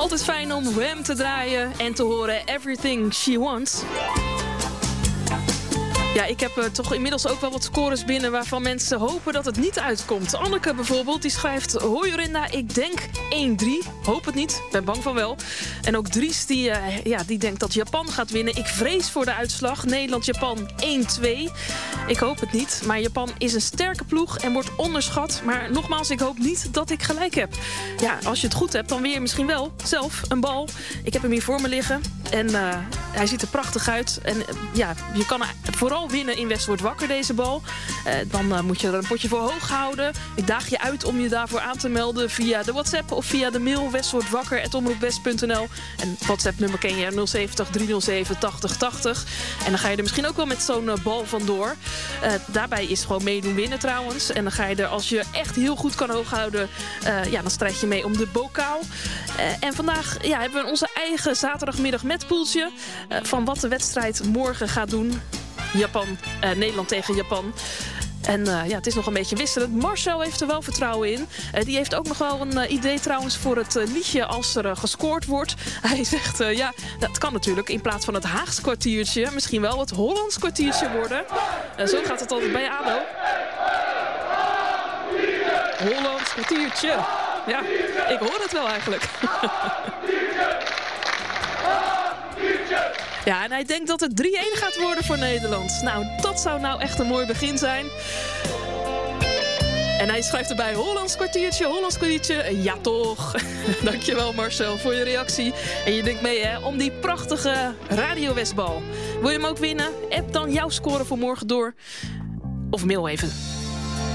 Altijd fijn om Wham te draaien en te horen Everything She Wants. Ja, ik heb toch inmiddels ook wel wat scores binnen waarvan mensen hopen dat het niet uitkomt. Anneke bijvoorbeeld, die schrijft: hoi Jorinda, ik denk 1-3. Hoop het niet, ben bang van wel. En ook Dries, die denkt dat Japan gaat winnen. Ik vrees voor de uitslag. Nederland-Japan 1-2. Ik hoop het niet, maar Japan is een sterke ploeg en wordt onderschat. Maar nogmaals, ik hoop niet dat ik gelijk heb. Ja, als je het goed hebt, dan weer misschien wel zelf een bal. Ik heb hem hier voor me liggen en hij ziet er prachtig uit. En je kan vooral winnen in West wordt wakker, deze bal. Dan moet je er een potje voor hoog houden. Ik daag je uit om je daarvoor aan te melden via de WhatsApp of via de mail westwordwakker@omroepwest.nl. En WhatsApp-nummer ken je, 070 307 8080. En dan ga je er misschien ook wel met zo'n bal vandoor. Daarbij is gewoon meedoen winnen trouwens. En dan ga je er, als je echt heel goed kan hoog houden, dan strijd je mee om de bokaal. En vandaag hebben we onze eigen zaterdagmiddag met poeltje van wat de wedstrijd morgen gaat doen. Nederland tegen Japan. En het is nog een beetje wisselend. Marcel heeft er wel vertrouwen in. Die heeft ook nog wel een idee trouwens voor het liedje als er gescoord wordt. Hij zegt, dat kan natuurlijk in plaats van het Haags kwartiertje misschien wel het Hollands kwartiertje worden. Zo gaat het altijd bij ADO. Hollands kwartiertje. Ja, ik hoor het wel eigenlijk. Ja, en hij denkt dat het 3-1 gaat worden voor Nederland. Nou, dat zou nou echt een mooi begin zijn. En hij schrijft erbij Hollands kwartiertje. Ja, toch. Dankjewel Marcel voor je reactie. En je denkt mee om die prachtige Radio Westbal. Wil je hem ook winnen? App dan jouw score voor morgen door. Of mail even.